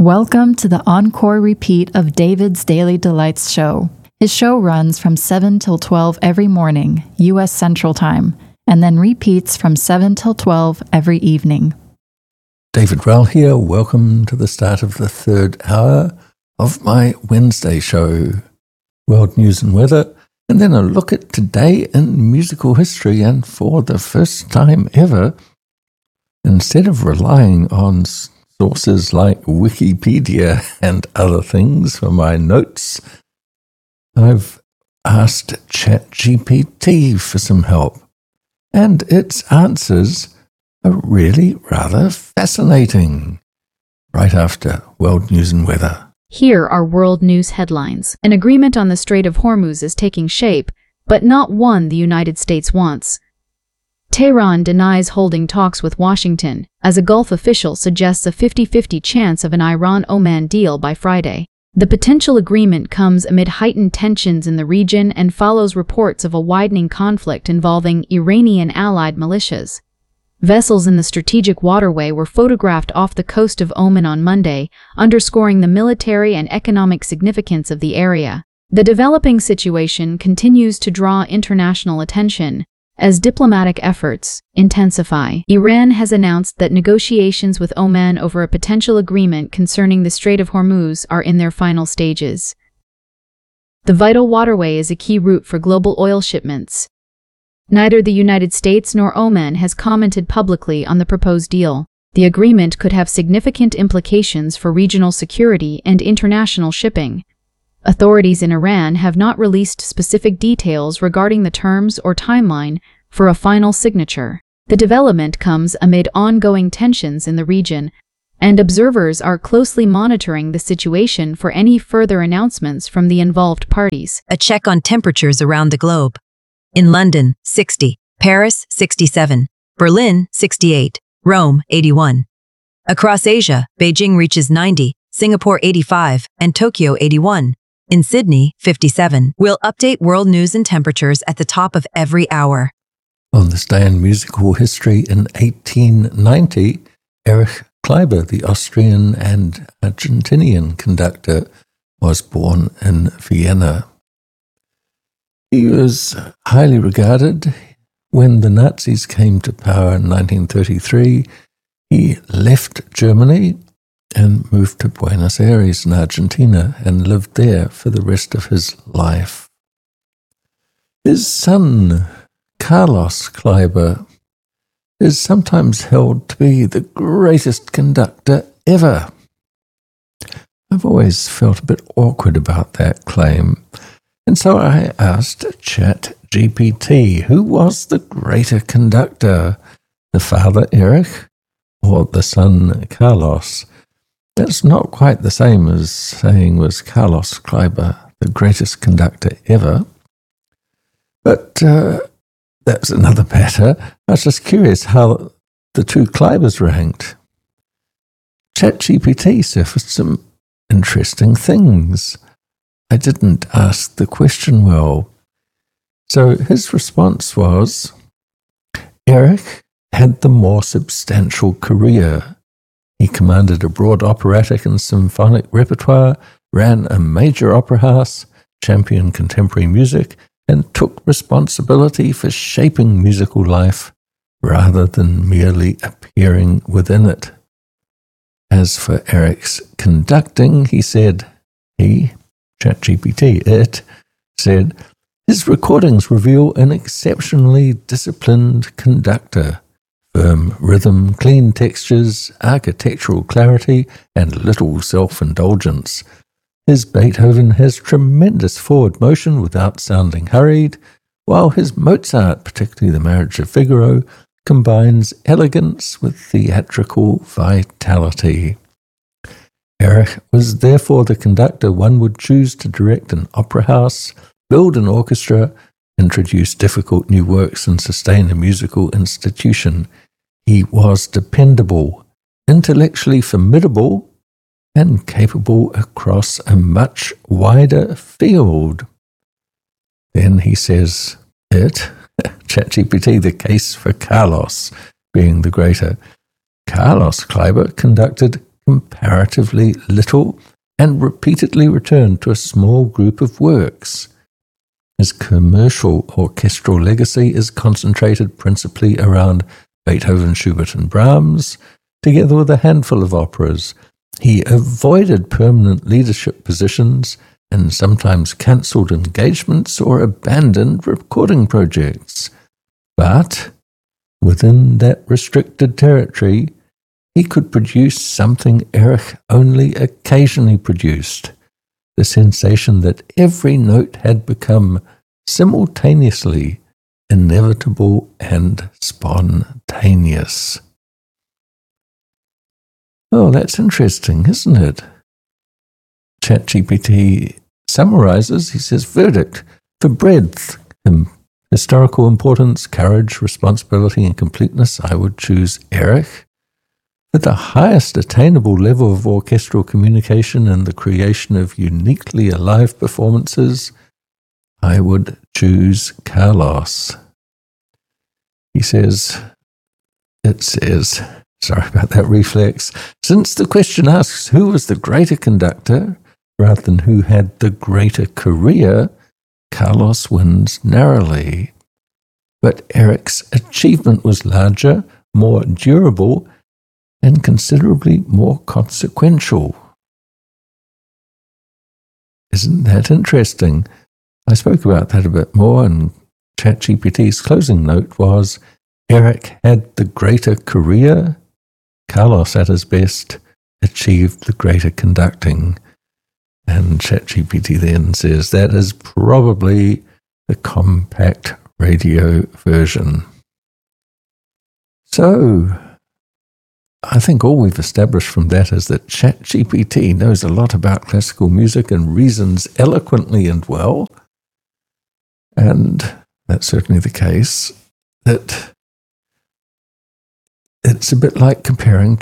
Welcome to the encore repeat of David's Daily Delights show. His show runs from 7 till 12 every morning, U.S. Central Time, and then repeats from 7 till 12 every evening. David Rowell here. Welcome to the start of the third hour of my Wednesday show, World News and Weather, and then a look at today in musical history. And for the first time ever, instead of relying on sources like Wikipedia and other things for my notes, I've asked ChatGPT for some help, and its answers are really rather fascinating. Right after World News and Weather. Here are world news headlines. An agreement on the Strait of Hormuz is taking shape, but not one the United States wants. Tehran denies holding talks with Washington, as a Gulf official suggests a 50-50 chance of an Iran-Oman deal by Friday. The potential agreement comes amid heightened tensions in the region and follows reports of a widening conflict involving Iranian allied militias. Vessels in the strategic waterway were photographed off the coast of Oman on Monday, underscoring the military and economic significance of the area. The developing situation continues to draw international attention as diplomatic efforts intensify. Iran has announced that negotiations with Oman over a potential agreement concerning the Strait of Hormuz are in their final stages. The vital waterway is a key route for global oil shipments. Neither the United States nor Oman has commented publicly on the proposed deal. The agreement could have significant implications for regional security and international shipping. Authorities in Iran have not released specific details regarding the terms or timeline for a final signature. The development comes amid ongoing tensions in the region, and observers are closely monitoring the situation for any further announcements from the involved parties. A check on temperatures around the globe. In London, 60. Paris, 67. Berlin, 68. Rome, 81. Across Asia, Beijing reaches 90, Singapore 85, and Tokyo 81. In Sydney, 57. We'll update world news and temperatures at the top of every hour. On this day in musical history in 1890, Erich Kleiber, the Austrian and Argentinian conductor, was born in Vienna. He was highly regarded. When the Nazis came to power in 1933, he left Germany and moved to Buenos Aires in Argentina and lived there for the rest of his life. His son, Carlos Kleiber, is sometimes held to be the greatest conductor ever. I've always felt a bit awkward about that claim, and so I asked ChatGPT, who was the greater conductor, the father Erich or the son Carlos? That's not quite the same as saying was Carlos Kleiber the greatest conductor ever. But that's another matter. I was just curious how the two Kleibers ranked. ChatGPT surfaced some interesting things. I didn't ask the question well. So his response was, Erich had the more substantial career. He commanded a broad operatic and symphonic repertoire, ran a major opera house, championed contemporary music, and took responsibility for shaping musical life rather than merely appearing within it. As for Erich's conducting, he said, ChatGPT, said, his recordings reveal an exceptionally disciplined conductor. Firm rhythm, clean textures, architectural clarity, and little self-indulgence. His Beethoven has tremendous forward motion without sounding hurried, while his Mozart, particularly the Marriage of Figaro, combines elegance with theatrical vitality. Erich was therefore the conductor one would choose to direct an opera house, build an orchestra, introduce difficult new works, and sustain a musical institution. He was dependable, intellectually formidable, and capable across a much wider field. Then he says ChatGPT, the case for Carlos being the greater. Carlos Kleiber conducted comparatively little and repeatedly returned to a small group of works. His commercial orchestral legacy is concentrated principally around Beethoven, Schubert, and Brahms, together with a handful of operas. He avoided permanent leadership positions and sometimes cancelled engagements or abandoned recording projects. But within that restricted territory, he could produce something Erich only occasionally produced, the sensation that every note had become simultaneously inevitable and spontaneous. Oh, that's interesting, isn't it? ChatGPT summarizes, he says, verdict: for breadth, historical importance, courage, responsibility, and completeness, I would choose Erich. For the highest attainable level of orchestral communication and the creation of uniquely alive performances, I would choose Carlos. It says, sorry about that reflex, since the question asks who was the greater conductor rather than who had the greater career, Carlos wins narrowly. But Erich's achievement was larger, more durable, and considerably more consequential. Isn't that interesting? I spoke about that a bit more, and ChatGPT's closing note was, Erich had the greater career, Carlos at his best achieved the greater conducting. And ChatGPT then says that is probably the compact radio version. So, I think all we've established from that is that ChatGPT knows a lot about classical music and reasons eloquently and well. And that's certainly the case. That it's a bit like comparing